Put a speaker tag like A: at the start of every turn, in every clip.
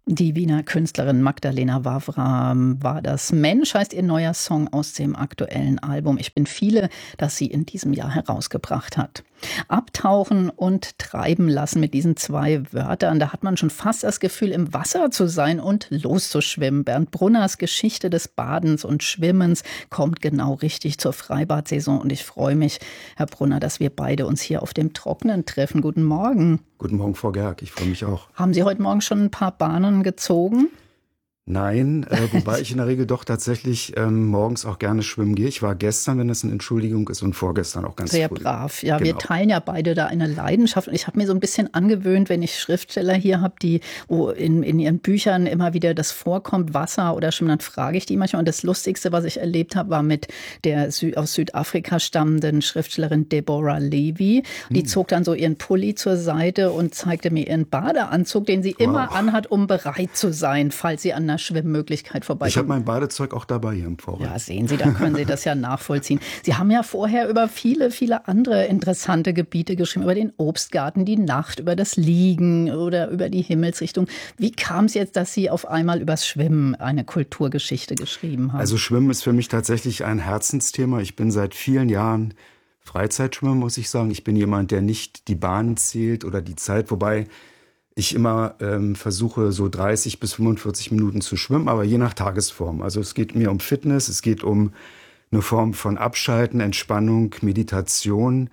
A: Die Wiener Künstlerin Magdalena Wawra war das. Mensch heißt ihr neuer Song aus dem aktuellen Album Ich bin viele, das sie in diesem Jahr herausgebracht hat. Abtauchen und treiben lassen, mit diesen zwei Wörtern, da hat man schon fast das Gefühl, im Wasser zu sein und loszuschwimmen. Bernd Brunners Geschichte des Badens und Schwimmens kommt genau richtig zur Freibad-Saison und ich freue mich, Herr Brunner, dass wir beide uns hier auf dem Trockenen treffen. Guten Morgen.
B: Guten Morgen, Frau Gerg. Ich freue mich auch.
A: Haben Sie heute Morgen schon ein paar Bahnen gezogen?
B: Nein, wobei ich in der Regel doch tatsächlich morgens auch gerne schwimmen gehe. Ich war gestern, wenn es eine Entschuldigung ist, und vorgestern auch ganz
A: Sehr
B: früh.
A: brav. Ja,
B: Genau.
A: Wir teilen ja beide da eine Leidenschaft. Und ich habe mir so ein bisschen angewöhnt, wenn ich Schriftsteller hier habe, die wo in ihren Büchern immer wieder das vorkommt, Wasser oder Schwimmen, dann frage ich die manchmal. Und das Lustigste, was ich erlebt habe, war mit der aus Südafrika stammenden Schriftstellerin Deborah Levy. Die zog dann so ihren Pulli zur Seite und zeigte mir ihren Badeanzug, den sie immer anhat, um bereit zu sein, falls sie an einer Schwimmmöglichkeit vorbeikommt.
B: Ich habe mein Badezeug auch dabei hier im Vorrat.
A: Ja, sehen Sie, dann können Sie das ja nachvollziehen. Sie haben ja vorher über viele, viele andere interessante Gebiete geschrieben, über den Obstgarten, die Nacht, über das Liegen oder über die Himmelsrichtung. Wie kam es jetzt, dass Sie auf einmal übers Schwimmen eine Kulturgeschichte geschrieben haben?
B: Also Schwimmen ist für mich tatsächlich ein Herzensthema. Ich bin seit vielen Jahren Freizeitschwimmer, muss ich sagen. Ich bin jemand, der nicht die Bahnen zählt oder die Zeit, wobei ich immer versuche, so 30 bis 45 Minuten zu schwimmen, aber je nach Tagesform. Also es geht mir um Fitness, es geht um eine Form von Abschalten, Entspannung, Meditation.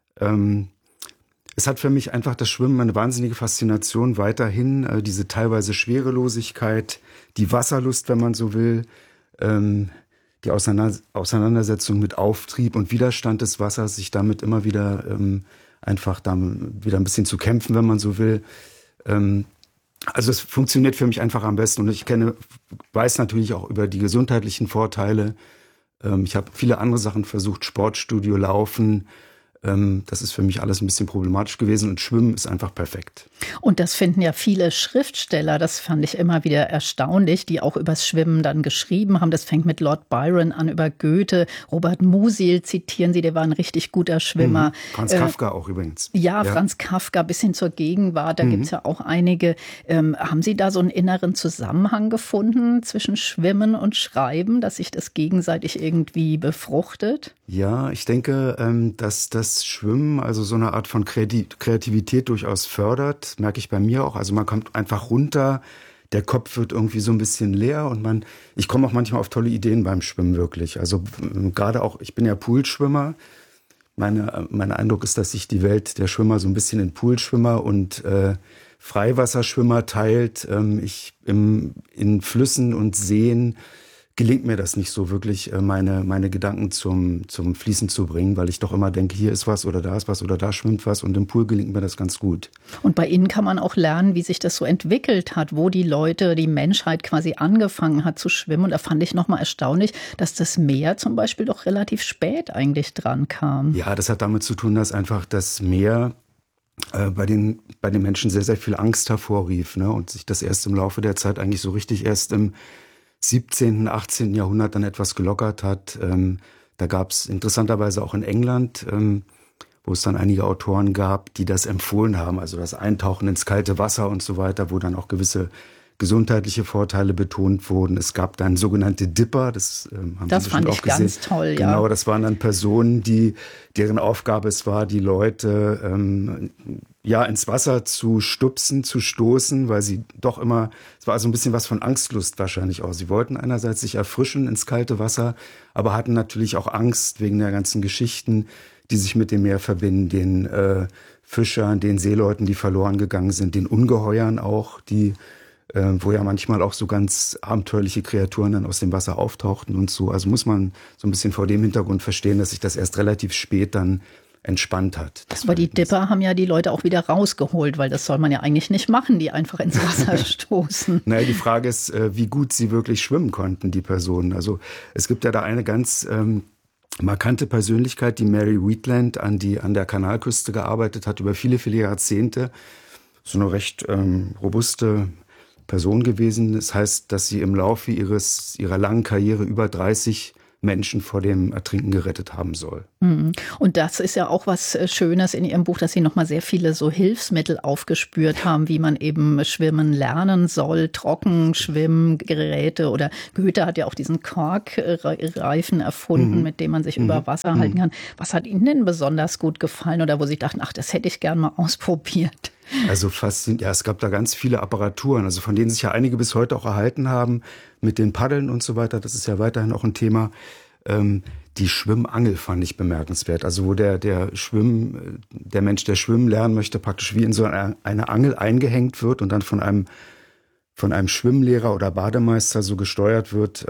B: Es hat für mich einfach das Schwimmen eine wahnsinnige Faszination weiterhin, diese teilweise Schwerelosigkeit, die Wasserlust, wenn man so will, die Auseinandersetzung mit Auftrieb und Widerstand des Wassers, sich damit immer wieder einfach damit wieder ein bisschen zu kämpfen, wenn man so will. Also es funktioniert für mich einfach am besten und ich weiß natürlich auch über die gesundheitlichen Vorteile. Ich habe viele andere Sachen versucht, Sportstudio, Laufen. Das ist für mich alles ein bisschen problematisch gewesen und Schwimmen ist einfach perfekt.
A: Und das finden ja viele Schriftsteller, das fand ich immer wieder erstaunlich, die auch übers Schwimmen dann geschrieben haben. Das fängt mit Lord Byron an, über Goethe. Robert Musil zitieren Sie, der war ein richtig guter Schwimmer.
B: Franz Kafka auch übrigens.
A: Ja, Franz Kafka bis hin zur Gegenwart, da gibt's ja auch einige. Haben Sie da so einen inneren Zusammenhang gefunden zwischen Schwimmen und Schreiben, dass sich das gegenseitig irgendwie befruchtet?
B: Ja, ich denke, dass das Schwimmen also so eine Art von Kreativität durchaus fördert, merke ich bei mir auch. Also man kommt einfach runter, der Kopf wird irgendwie so ein bisschen leer und ich komme auch manchmal auf tolle Ideen beim Schwimmen wirklich. Also gerade auch, ich bin ja Poolschwimmer. Mein Eindruck ist, dass sich die Welt der Schwimmer so ein bisschen in Poolschwimmer und Freiwasserschwimmer teilt. In Flüssen und Seen gelingt mir das nicht so wirklich, meine Gedanken zum Fließen zu bringen, weil ich doch immer denke, hier ist was oder da ist was oder da schwimmt was und im Pool gelingt mir das ganz gut.
A: Und bei Ihnen kann man auch lernen, wie sich das so entwickelt hat, wo die Menschheit quasi angefangen hat zu schwimmen. Und da fand ich nochmal erstaunlich, dass das Meer zum Beispiel doch relativ spät eigentlich dran kam.
B: Ja, das hat damit zu tun, dass einfach das Meer bei den Menschen sehr, sehr viel Angst hervorrief, ne? Und sich das erst im Laufe der Zeit eigentlich so richtig erst im 17., 18. Jahrhundert dann etwas gelockert hat. Da gab es interessanterweise auch in England, wo es dann einige Autoren gab, die das empfohlen haben, also das Eintauchen ins kalte Wasser und so weiter, wo dann auch gewisse gesundheitliche Vorteile betont wurden. Es gab dann sogenannte Dipper, das haben Sie
A: Das fand
B: bestimmt
A: ich
B: auch gesehen.
A: ganz toll, ja.
B: Genau, das waren dann Personen, deren Aufgabe es war, die Leute ins Wasser zu stupsen, zu stoßen, weil sie doch immer, es war also ein bisschen was von Angstlust wahrscheinlich auch. Sie wollten einerseits sich erfrischen ins kalte Wasser, aber hatten natürlich auch Angst wegen der ganzen Geschichten, die sich mit dem Meer verbinden, den Fischern, den Seeleuten, die verloren gegangen sind, den Ungeheuern auch, wo ja manchmal auch so ganz abenteuerliche Kreaturen dann aus dem Wasser auftauchten und so. Also muss man so ein bisschen vor dem Hintergrund verstehen, dass sich das erst relativ spät dann entspannt hat.
A: Aber die Dipper haben ja die Leute auch wieder rausgeholt, weil das soll man ja eigentlich nicht machen, die einfach ins Wasser stoßen.
B: Naja, die Frage ist, wie gut sie wirklich schwimmen konnten, die Personen. Also es gibt ja da eine ganz markante Persönlichkeit, die Mary Wheatland, an der Kanalküste gearbeitet hat, über viele, viele Jahrzehnte. So eine recht robuste Person gewesen. Das heißt, dass sie im Laufe ihrer langen Karriere über 30 Menschen vor dem Ertrinken gerettet haben soll.
A: Und das ist ja auch was Schönes in Ihrem Buch, dass Sie nochmal sehr viele so Hilfsmittel aufgespürt haben, wie man eben schwimmen lernen soll, Trockenschwimmgeräte, oder Goethe hat ja auch diesen Korkreifen erfunden, mit dem man sich über Wasser halten kann. Was hat Ihnen denn besonders gut gefallen oder wo Sie dachten, ach, das hätte ich gern mal ausprobiert?
B: Also faszinierend. Ja, es gab da ganz viele Apparaturen, also von denen sich ja einige bis heute auch erhalten haben, mit den Paddeln und so weiter. Das ist ja weiterhin auch ein Thema. Die Schwimmangel fand ich bemerkenswert. Also wo der Mensch, der schwimmen lernen möchte, praktisch wie in so eine Angel eingehängt wird und dann von einem Schwimmlehrer oder Bademeister so gesteuert wird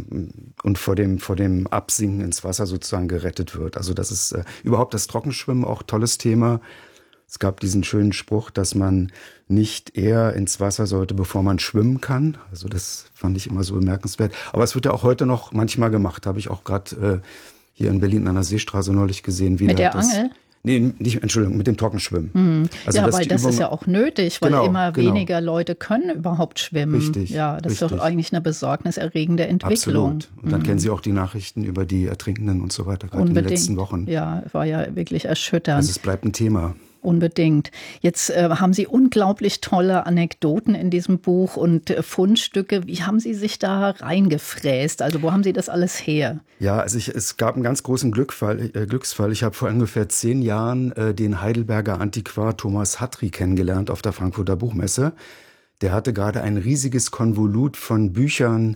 B: und vor dem Absinken ins Wasser sozusagen gerettet wird. Also das ist überhaupt das Trockenschwimmen auch tolles Thema. Es gab diesen schönen Spruch, dass man nicht eher ins Wasser sollte, bevor man schwimmen kann. Also das fand ich immer so bemerkenswert. Aber es wird ja auch heute noch manchmal gemacht. Habe ich auch gerade hier in Berlin an der Seestraße neulich gesehen.
A: Mit der Angel?
B: Nee, Entschuldigung, mit dem Trockenschwimmen. Also,
A: ja, weil das ist ja auch nötig, weil immer weniger Leute können überhaupt schwimmen.
B: Richtig.
A: Ja, das ist doch eigentlich eine besorgniserregende Entwicklung.
B: Absolut. Und dann kennen Sie auch die Nachrichten über die Ertrinkenden und so weiter, gerade in den letzten Wochen.
A: Ja, war ja wirklich erschütternd.
B: Also es bleibt ein Thema.
A: Unbedingt. Jetzt haben Sie unglaublich tolle Anekdoten in diesem Buch und Fundstücke. Wie haben Sie sich da reingefräst? Also wo haben Sie das alles her?
B: Ja, also es gab einen ganz großen Glücksfall. Ich habe vor ungefähr 10 Jahren den Heidelberger Antiquar Thomas Hatry kennengelernt auf der Frankfurter Buchmesse. Der hatte gerade ein riesiges Konvolut von Büchern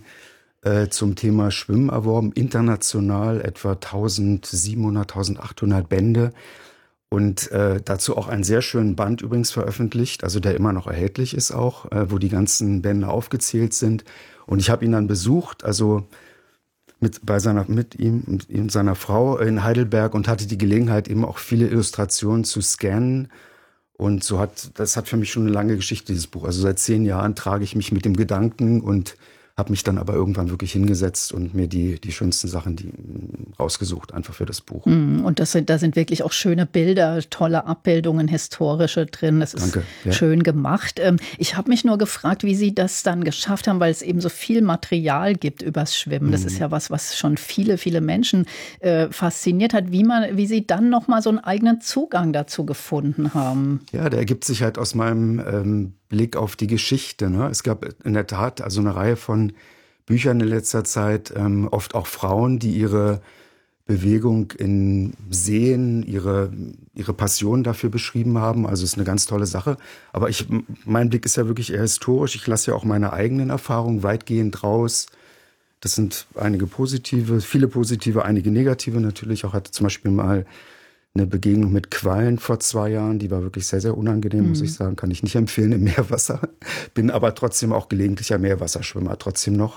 B: zum Thema Schwimmen erworben, international etwa 1700, 1800 Bände. Und dazu auch einen sehr schönen Band übrigens veröffentlicht, also der immer noch erhältlich ist auch, wo die ganzen Bände aufgezählt sind. Und ich habe ihn dann besucht, also mit ihm und seiner Frau in Heidelberg und hatte die Gelegenheit, eben auch viele Illustrationen zu scannen. Und das hat für mich schon eine lange Geschichte, dieses Buch. Also seit 10 Jahren trage ich mich mit dem Gedanken und habe mich dann aber irgendwann wirklich hingesetzt und mir die schönsten Sachen rausgesucht, einfach für das Buch.
A: Und da sind wirklich auch schöne Bilder, tolle Abbildungen, historische drin. Das ist schön gemacht. Ich habe mich nur gefragt, wie Sie das dann geschafft haben, weil es eben so viel Material gibt übers Schwimmen. Das ist ja was schon viele, viele Menschen fasziniert hat, wie Sie dann nochmal so einen eigenen Zugang dazu gefunden haben.
B: Ja, der ergibt sich halt aus meinem Blick auf die Geschichte. Ne? Es gab in der Tat also eine Reihe von Büchern in letzter Zeit, oft auch Frauen, die ihre Bewegung in Seen, ihre Passion dafür beschrieben haben. Also es ist eine ganz tolle Sache. Aber mein Blick ist ja wirklich eher historisch. Ich lasse ja auch meine eigenen Erfahrungen weitgehend raus. Das sind einige positive, viele positive, einige negative natürlich. Auch hatte zum Beispiel mal eine Begegnung mit Quallen vor 2 Jahren, die war wirklich sehr, sehr unangenehm, muss ich sagen. Kann ich nicht empfehlen im Meerwasser. Bin aber trotzdem auch gelegentlicher Meerwasserschwimmer, trotzdem noch.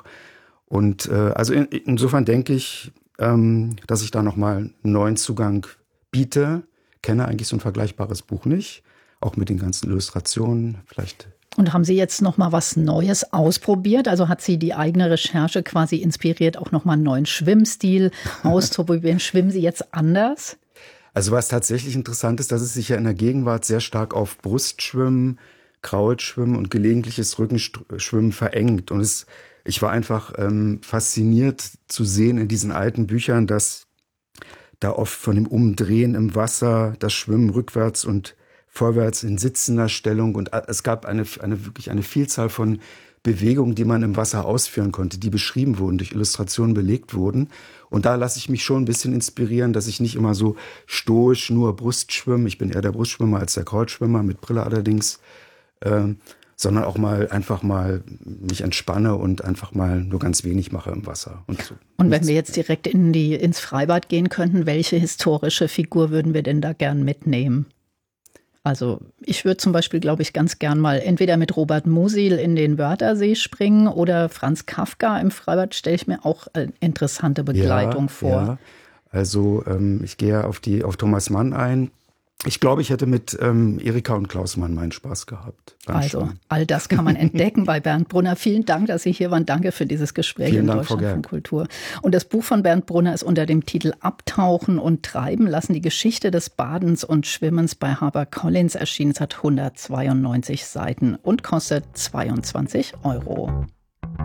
B: Und also insofern denke ich, dass ich da nochmal einen neuen Zugang biete. Kenne eigentlich so ein vergleichbares Buch nicht, auch mit den ganzen Illustrationen vielleicht.
A: Und haben Sie jetzt noch mal was Neues ausprobiert? Also hat Sie die eigene Recherche quasi inspiriert, auch noch mal einen neuen Schwimmstil auszuprobieren? Schwimmen Sie jetzt anders?
B: Also was tatsächlich interessant ist, dass es sich ja in der Gegenwart sehr stark auf Brustschwimmen, Kraulschwimmen und gelegentliches Rückenschwimmen verengt. Und ich war einfach fasziniert zu sehen in diesen alten Büchern, dass da oft von dem Umdrehen im Wasser, das Schwimmen rückwärts und vorwärts in sitzender Stellung, und es gab wirklich eine Vielzahl von Bewegungen, die man im Wasser ausführen konnte, die beschrieben wurden, durch Illustrationen belegt wurden. Und da lasse ich mich schon ein bisschen inspirieren, dass ich nicht immer so stoisch nur Brustschwimme, ich bin eher der Brustschwimmer als der Kraulschwimmer, mit Brille allerdings, sondern auch einfach mal mich entspanne und einfach mal nur ganz wenig mache im Wasser.
A: Und wenn wir jetzt direkt ins Freibad gehen könnten, welche historische Figur würden wir denn da gern mitnehmen? Also ich würde zum Beispiel, glaube ich, ganz gern mal entweder mit Robert Musil in den Wörthersee springen oder Franz Kafka im Freibad, stelle ich mir auch eine interessante Begleitung vor.
B: Ja. Also ich gehe auf Thomas Mann ein. Ich glaube, ich hätte mit Erika und Klaus Mann meinen Spaß gehabt.
A: Also all das kann man entdecken bei Bernd Brunner. Vielen Dank, dass Sie hier waren. Danke für dieses Gespräch in Deutschlandfunk Kultur. Und das Buch von Bernd Brunner ist unter dem Titel Abtauchen und Treiben lassen, die Geschichte des Badens und Schwimmens bei HarperCollins erschienen. Es hat 192 Seiten und kostet 22 €.